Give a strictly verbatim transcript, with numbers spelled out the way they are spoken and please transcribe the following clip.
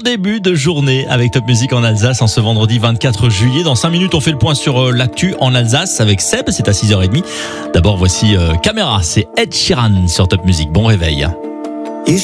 début de journée avec Top Music en Alsace en ce vendredi vingt-quatre juillet. Dans cinq minutes, on fait le point sur euh, l'actu en Alsace avec Seb, c'est à six heures trente. D'abord, voici euh, Caméra, c'est Ed Sheeran sur Top Music. Bon réveil.